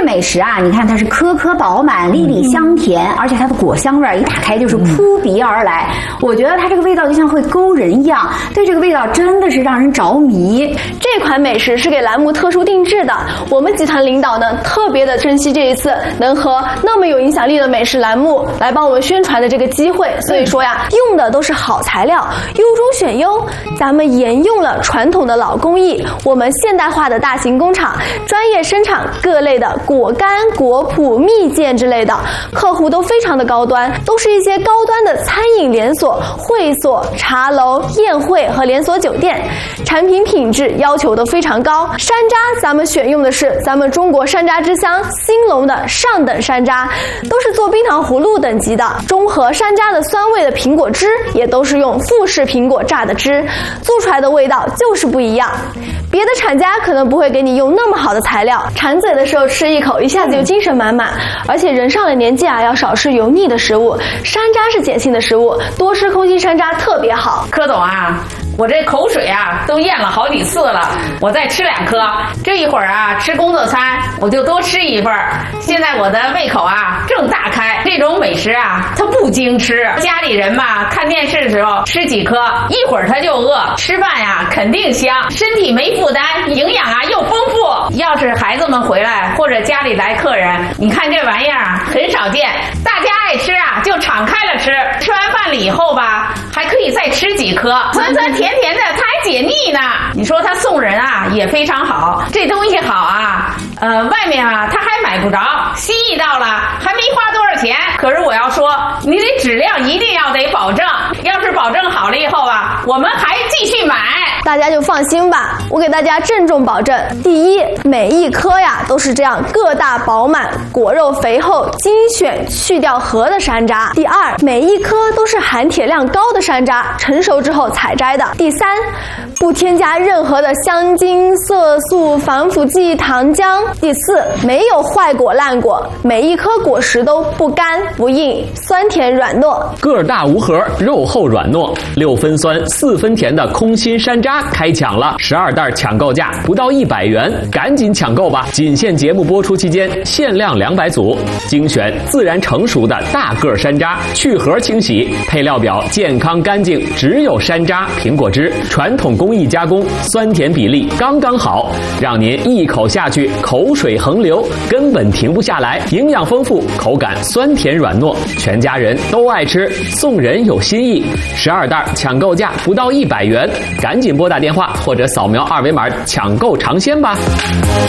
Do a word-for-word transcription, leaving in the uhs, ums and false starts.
美食啊，你看它是颗颗饱满、粒粒香甜，而且它的果香味一打开就是扑鼻而来。我觉得它这个味道就像会勾人一样，对这个味道真的是让人着迷。 这款美食是给栏目特殊定制的，我们集团领导呢特别的珍惜这一次能和那么有影响力的美食栏目来帮我们宣传的这个机会，所以说呀，用的都是好材料，优中选优。咱们沿用了传统的老工艺，我们现代化的大型工厂专业生产各类的果干、果脯、蜜饯之类的，客户都非常的高端，都是一些高端的餐饮连锁、会所、茶楼、宴会和连锁酒店，产品品质要求都非常高。山楂咱们选用的是咱们中国山楂之乡兴隆的上等山楂，都是做冰糖葫芦等级的。中和山楂的酸味的苹果汁也都是用富士苹果榨的汁，做出来的味道就是不一样。别的厂家可能不会给你用那么好的材料，馋嘴的时候吃一口一下子就精神满满，而且人上了年纪啊，要少吃油腻的食物，山楂是碱性的食物，多吃空心山楂特别好。 柯总啊，我这口水啊都咽了好几次了，我再吃两颗。这一会儿啊吃工作餐，我就多吃一份。现在我的胃口啊正大开，这种美食啊它不经吃，家里人嘛看电视的时候吃几颗，一会儿他就饿，吃饭呀肯定香，身体没负担，营养啊又丰富。要是孩子们回来或者家里来客人，你看这玩意儿啊很少见，大家爱吃啊就敞开了吃，吃完饭了以后吧还可以再吃几颗，酸酸甜甜的，它还解腻呢。你说它送人啊也非常好，这东西好啊，呃，外面啊它还买不着，心意到了还没花多少钱。可是我要说，你的质量一定要得保证，要是保证好了以后啊，我们还继续买。 大家就放心吧，我给大家郑重保证：第一，每一颗呀都是这样个大饱满、果肉肥厚、精选去掉核的山楂；第二，每一颗都是含铁量高的山楂，成熟之后采摘的；第三，不添加任何的香精、色素、防腐剂、糖浆；第四，没有坏果烂果，每一颗果实都不干不硬，酸甜软糯， 个大无核，肉厚软糯，六分酸四分甜的空心山楂开抢了，十二袋抢购价不到一百元，赶紧抢购吧！仅限节目播出期间，限量两百组，精选自然成熟的大个山楂，去核清洗，配料表健康干净，只有山楂、苹果汁，传统工艺加工，酸甜比例刚刚好，让您一口下去口水横流，根本停不下来，营养丰富，口感酸甜软糯，全家人都爱吃，送人有新意。十二袋抢购价不到一百元，赶紧拨打电话或者扫描二维码抢购尝鲜吧。